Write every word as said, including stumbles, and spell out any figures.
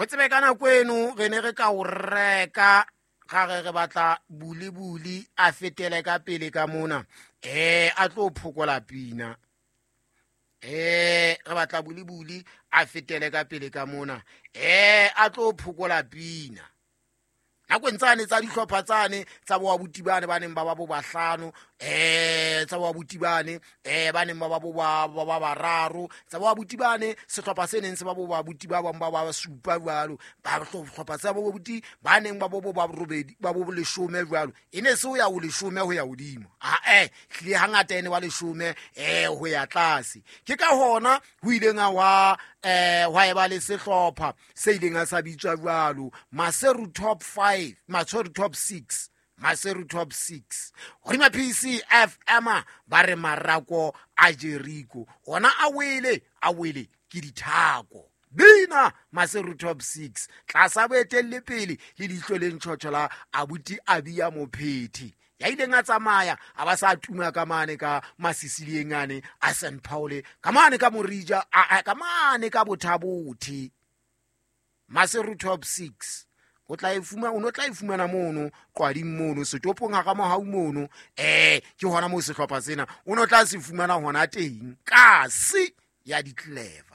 go tsebe ka nako eno re ne re ka o reka ga re re batla bulibuli a fetele ka pele ka mona eh a tlo phokola pina eh re batla bulibuli a fetele ka pele ka mona eh a tlo phokola pina nako ntsane tsa dihlopha tsane tsa bo abutibane ba neng ba ba bo bahlano eh tsa bo abutibane eh ba neng ba ba bo ba ba bararo tsa bo abutibane sehlopha se neng se ba bo ba abutiba ba ba supa jwalo ba hlopha tsa bo abuti ba neng ba bo ba robedi ba bo leshome jwalo ene se o ya o leshome ho ya hodimo a eh hle hangata ene wa leshome eh ho ya tlase ke ka hona ho ileng a wa eh wa e ba le sehlopha se ileng a sa bitswa jwalo Maseru top five Maseru top six Maseru top six Hodima P C F M ba re marako a Jericho ona a wele a wele ke dithako bina Maseru top six tlasa boetelle pele le dihlo le ntshothola abuti abia mophethi ya ile nga tsamaya a ba sa tuma ka mane ka masisilieng ane a Saint Paul ka mane ka Morija a ka mane ka Bothabothi Maseru top six o tla ifuma o no tla ifumana mono qwadi mono setopong ga mo hau mono eh ke hona mo se hlopha sena o no tla se fumana hona teng kasi ya di clever